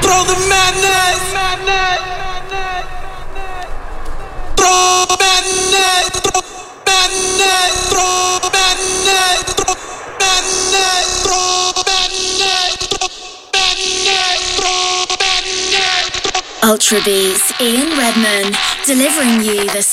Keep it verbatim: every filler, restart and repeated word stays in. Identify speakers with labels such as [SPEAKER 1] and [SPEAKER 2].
[SPEAKER 1] Throw the madness, madness, throw madness, throw madness, throw madness, throw madness, throw madness, throw madness, throw madness.
[SPEAKER 2] Ultra Beats, Ian Redman, delivering you the